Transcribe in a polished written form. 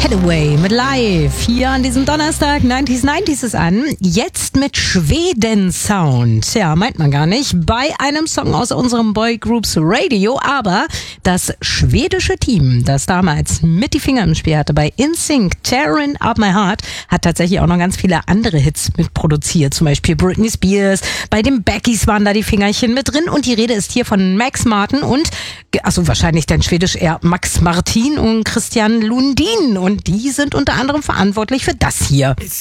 Hathaway mit Live hier an diesem Donnerstag. 90s ist an. Jetzt mit Schweden-Sound. Ja, meint man gar nicht. Bei einem Song aus unserem Boygroups Radio. Aber das schwedische Team, das damals mit die Finger im Spiel hatte bei NSYNC, Tearing Up My Heart, hat tatsächlich auch noch ganz viele andere Hits mitproduziert. Zum Beispiel Britney Spears. Bei den Beckys waren da die Fingerchen mit drin. Und die Rede ist hier von Max Martin und, also wahrscheinlich dann schwedisch eher Max Martin und Christian Lundin. Und die sind unter anderem verantwortlich für das hier.